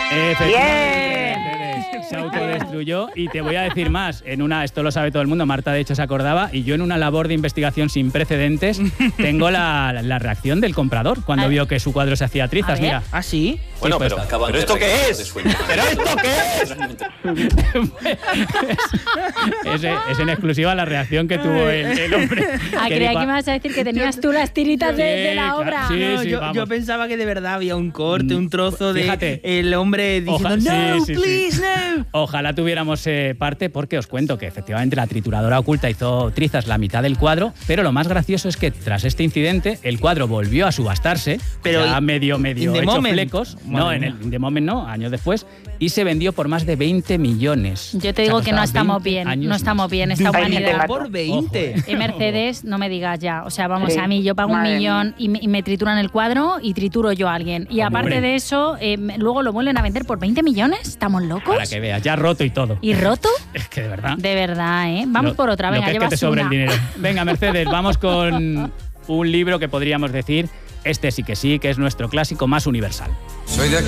Se autodestruyó y te voy a decir más. Esto lo sabe todo el mundo, Marta de hecho se acordaba, y yo en una labor de investigación sin precedentes tengo la reacción del comprador cuando vio que su cuadro se hacía trizas. Mira. ¿Ah, sí? Bueno, pues, ¿pero esto qué es? ¿Pero esto qué es? Es en exclusiva la reacción que tuvo el hombre. Creía que me vas a decir que tenías tú las tiritas de la obra. Yo pensaba que de verdad había un corte, un trozo de el hombre diciendo no, please, no. Ojalá tuviéramos parte, porque os cuento que efectivamente la trituradora oculta hizo trizas la mitad del cuadro, pero lo más gracioso es que tras este incidente el cuadro volvió a subastarse, pero ya medio hecho flecos. No, en el The Moment no, años después, y se vendió por más de 20 millones. Yo te digo que no estamos bien, esta humanidad. Por 20. Y Mercedes, no me digas ya, o sea, vamos, a mí yo pago 1 millón y me trituran el cuadro y trituro yo a alguien. Y aparte de eso, luego lo vuelven a vender por 20 millones, ¿estamos locos? Para que veas, ya roto y todo. ¿Y roto? Es que de verdad. De verdad, ¿eh? Vamos por otra, venga, llevas que te sobre el dinero. Venga, Mercedes, vamos con un libro que podríamos decir, este sí que es nuestro clásico más universal. Soy de aquí.